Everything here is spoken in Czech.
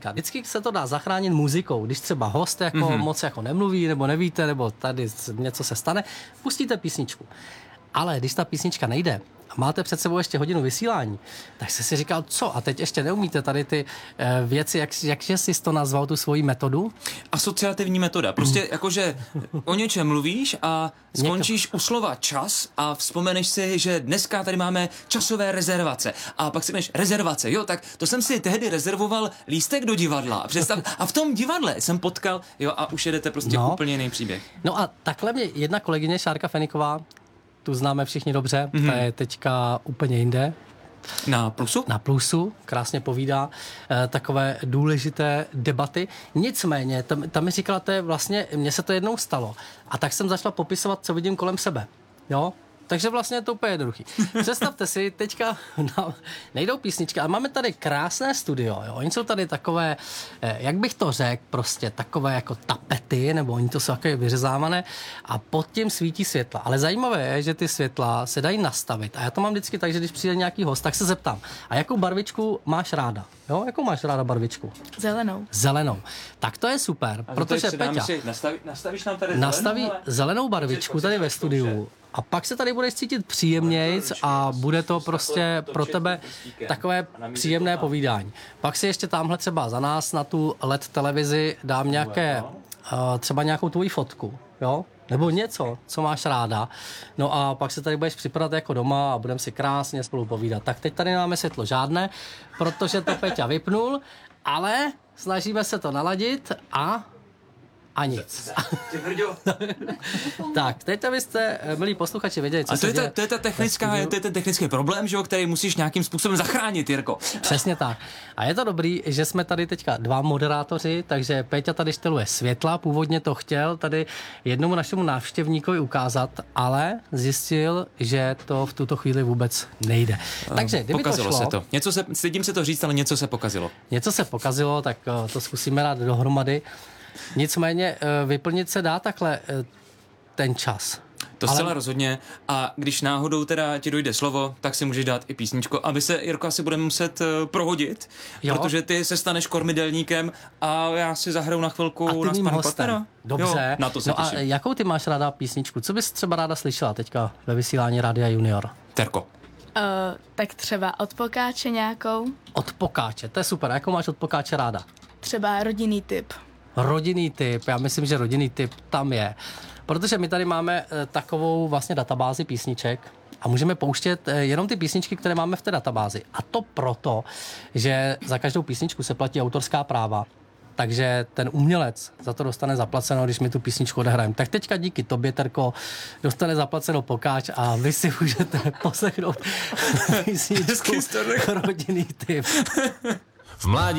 Vždycky se to dá zachránit muzikou, když třeba host jako moc jako nemluví, nebo nevíte, nebo tady něco se stane, pustíte písničku. Ale když ta písnička nejde a máte před sebou ještě hodinu vysílání, tak jste si říkal, co? A teď ještě neumíte tady ty věci, jakže jsi to nazval, tu svoji metodu? Asociativní metoda. Prostě jakože o něčem mluvíš a skončíš u slova čas a vzpomeneš si, že dneska tady máme časové rezervace. A pak si řekneš rezervace. Jo, tak to jsem si tehdy rezervoval lístek do divadla. A v tom divadle jsem potkal, jo, a už jedete prostě úplně jiný příběh. No a takhle mě jedna kolegyně Šárka Feniková, tu známe všichni dobře, ta je teďka úplně jinde. Na Plusu? Na Plusu, krásně povídá takové důležité debaty. Nicméně, tam mi říkala, to je vlastně, mně se to jednou stalo. A tak jsem začala popisovat, co vidím kolem sebe. Jo? Takže vlastně je to úplně jednoduchý. Představte si, teďka nejdou písničky, ale máme tady krásné studio. Jo? Oni jsou tady takové, jak bych to řekl, prostě takové jako tapety, nebo oni to jsou takové vyřezávané a pod tím svítí světla. Ale zajímavé je, že ty světla se dají nastavit. A já to mám vždycky tak, že když přijde nějaký host, tak se zeptám, a jakou barvičku máš ráda? Jo? Jakou máš ráda barvičku? Zelenou. Zelenou. Tak to je super, protože Peťa nastavíš nám tady nastaví zelenou barvičku tady ve studiu. A pak se tady budeš cítit příjemnějc a bude to prostě pro tebe takové příjemné povídání. Pak si ještě tamhle třeba za nás na tu LED televizi dám nějaké, třeba nějakou tvoji fotku, jo? Nebo něco, co máš ráda. No a pak se tady budeš připadat jako doma a budeme si krásně spolu povídat. Tak teď tady máme světlo žádné, protože to Peťa vypnul, ale snažíme se to naladit a nic. Tak, teď abyste, milí posluchači, věděli, co se děje. To je ten technický problém, že jo, který musíš nějakým způsobem zachránit, Jirko. Přesně tak. A je to dobrý, že jsme tady teďka dva moderátoři, takže Péťa tady šteluje světla, původně to chtěl tady jednomu našemu návštěvníkovi ukázat, ale zjistil, že to v tuto chvíli vůbec nejde. Takže kdyby pokazilo to šlo, se to. Stydím se to říct, ale něco se pokazilo. Něco se pokazilo, tak to zkusíme dát dohromady. Nicméně vyplnit se dá takhle ten čas. To zcela rozhodně. A když náhodou teda ti dojde slovo, tak si můžeš dát i písničku. A vy se, Jirko, asi budeme muset prohodit, protože ty se staneš kormidelníkem a já si zahraju na chvilku na Spanu Partnera. Dobře. Jo, na to se těším. A jakou ty máš ráda písničku? Co bys třeba ráda slyšela teďka ve vysílání Rádia Junior? Terko. Tak třeba od Pokáče nějakou. Od Pokáče, to je super. Jakou máš od Pokáče ráda? Třeba rodinný tip. Rodinný tip, já myslím, že rodinný tip tam je. Protože my tady máme takovou vlastně databázi písniček a můžeme pouštět jenom ty písničky, které máme v té databázi. A to proto, že za každou písničku se platí autorská práva. Takže ten umělec za to dostane zaplaceno, když my tu písničku odehrajeme. Tak teďka díky tobě, Terko, dostane zaplaceno Pokáč a vy si můžete poslechnout písničku Rodinný tip. V mládí